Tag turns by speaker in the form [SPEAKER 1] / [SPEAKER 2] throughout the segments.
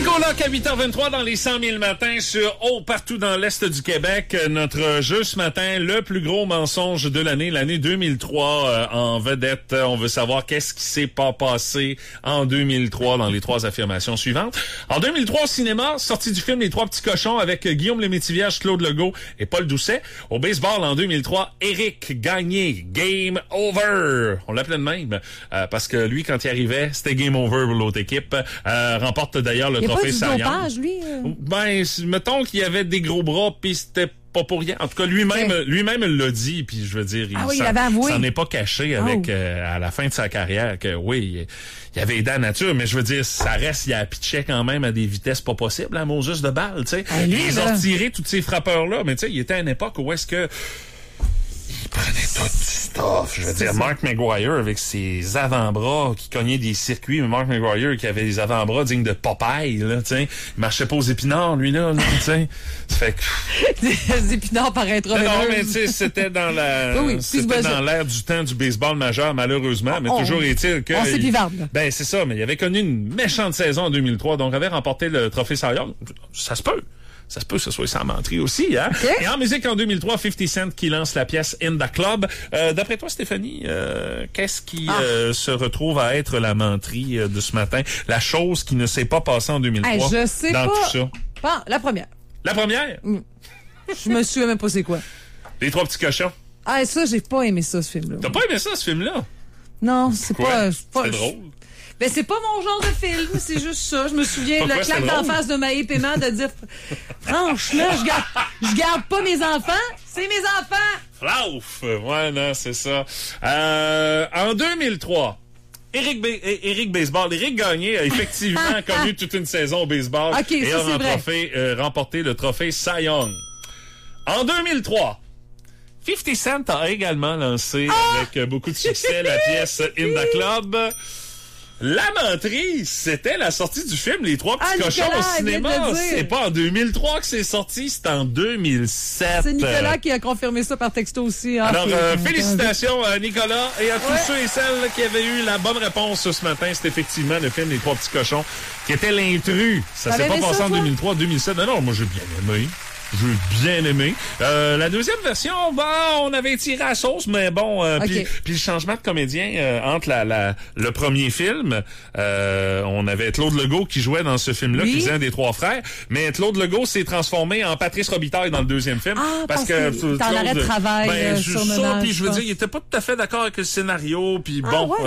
[SPEAKER 1] Coloc à 8h23 dans les 100 000 matins partout dans l'Est du Québec. Notre jeu ce matin, le plus gros mensonge de l'année 2003 en vedette. On veut savoir qu'est-ce qui s'est pas passé en 2003 dans les trois affirmations suivantes. En 2003 au cinéma, sortie du film Les Trois Petits Cochons avec Guillaume Lemaitre-Vierge, Claude Legault et Paul Doucet. Au baseball en 2003, Éric Gagné, Game Over. On l'appelait de même parce que lui, quand il arrivait, c'était Game Over pour l'autre équipe. Remporte d'ailleurs le trophée Cy Young.
[SPEAKER 2] Il n'y a pas du dopage, lui?
[SPEAKER 1] Ben, mettons qu'il y avait des gros bras, puis c'était pas pour rien. En tout cas, lui-même l'a dit, puis je veux dire,
[SPEAKER 2] il avait avoué.
[SPEAKER 1] S'en est pas caché avec à la fin de sa carrière que oui, il avait aidé la nature, mais je veux dire, ça reste, il a pitché quand même à des vitesses pas possibles, à Moses de balle, tu sais. Ils ont retiré tous ces frappeurs-là, mais tu sais, il était à une époque où est-ce que il prenait tout du stuff. Je veux dire, Mark McGwire avec ses avant-bras qui cognaient des circuits, mais Mark McGwire qui avait des avant-bras dignes de Popeye, là, tu sais. Il marchait pas aux épinards, lui, là, tu sais. Ça fait que...
[SPEAKER 2] Des épinards paraîtront.
[SPEAKER 1] Non, mais tu sais, c'était dans c'était dans l'ère du temps du baseball majeur, malheureusement. Mais toujours est-il que...
[SPEAKER 2] On s'épivarde.
[SPEAKER 1] Ben, c'est ça, mais il avait connu une méchante saison en 2003, donc avait remporté le trophée Cy Young. Ça se peut. Ça se peut que ce soit sans menterie aussi, hein? Okay. Et en musique, en 2003, 50 Cent qui lance la pièce In the Club. D'après toi, Stéphanie, qu'est-ce qui se retrouve à être la menterie de ce matin? La chose qui ne s'est pas passée en 2003
[SPEAKER 2] je sais
[SPEAKER 1] dans
[SPEAKER 2] pas.
[SPEAKER 1] tout ça?
[SPEAKER 2] Bon, la première.
[SPEAKER 1] La première?
[SPEAKER 2] Je me souviens même pas c'est quoi.
[SPEAKER 1] Les Trois Petits Cochons.
[SPEAKER 2] Ah, ça, j'ai pas aimé ça, ce film-là.
[SPEAKER 1] T'as pas aimé ça, ce film-là?
[SPEAKER 2] Non, c'est pas...
[SPEAKER 1] C'est drôle.
[SPEAKER 2] Ben, c'est pas mon genre de film, c'est juste ça. Je me souviens, le claque d'en face de Maë Paiement de dire, franchement, je garde pas mes enfants, c'est mes enfants!
[SPEAKER 1] Flauf! Ouais, non, c'est ça. En 2003, Éric Gagné a effectivement connu toute une saison au baseball et a remporté le trophée Cy Young. En 2003, 50 Cent a également lancé avec beaucoup de succès la pièce In the Club. La menterie, c'était la sortie du film Les Trois Petits Cochons au cinéma. C'est pas en 2003 que c'est sorti, c'est en 2007.
[SPEAKER 2] C'est Nicolas qui a confirmé ça par texto aussi. Hein,
[SPEAKER 1] alors, félicitations à Nicolas et à tous ceux et celles qui avaient eu la bonne réponse ce matin. C'est effectivement le film Les Trois Petits Cochons qui était l'intrus. Ça s'est pas passé en 2003, 2007. Non, moi j'ai bien aimé. J'ai bien aimé. La deuxième version, on avait tiré à la sauce, mais bon, puis le changement de comédien entre le premier film, on avait Claude Legault qui jouait dans ce film-là, qui faisait un des trois frères, mais Claude Legault s'est transformé en Patrice Robitaille dans le deuxième film.
[SPEAKER 2] Parce que dans l'arrêt de travail sur ça,
[SPEAKER 1] puis je veux dire, il était pas tout à fait d'accord avec le scénario, puis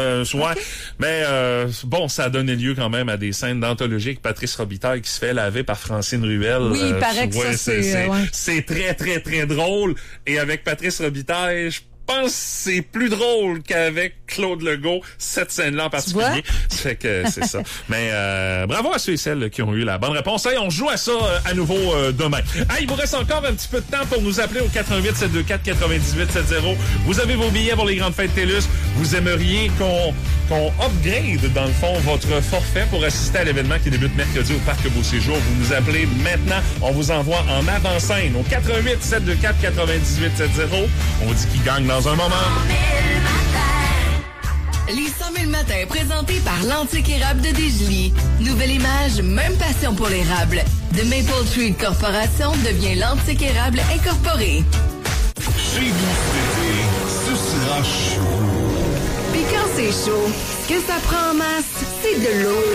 [SPEAKER 1] mais bon, ça a donné lieu quand même à des scènes d'anthologie avec Patrice Robitaille qui se fait laver par Francine Ruel.
[SPEAKER 2] Oui, il paraît que ça,
[SPEAKER 1] c'est très, très, très drôle. Et avec Patrice Robitaille, je pense que c'est plus drôle qu'avec Claude Legault, cette scène-là en particulier. Fait que c'est ça. Mais bravo à ceux et celles qui ont eu la bonne réponse. Hey, on joue à ça à nouveau demain. Il vous reste encore un petit peu de temps pour nous appeler au 88 724 98 70. Vous avez vos billets pour les grandes fêtes TELUS. Vous aimeriez qu'on upgrade, dans le fond, votre forfait pour assister à l'événement qui débute mercredi au Parc Beau Séjour. Vous nous appelez maintenant. On vous envoie en avant-scène au 88 724 98 70. On vous dit qui gagne dans un moment.
[SPEAKER 3] Les 100 000 matins présentés par l'Antique Érable de Desjolies. Nouvelle image, même passion pour l'érable. The Maple Tree Corporation devient l'Antique Érable Incorporé.
[SPEAKER 4] Chez vous cet été, ce sera chaud.
[SPEAKER 3] Puis quand c'est chaud, ce que ça prend en masse, c'est de l'eau.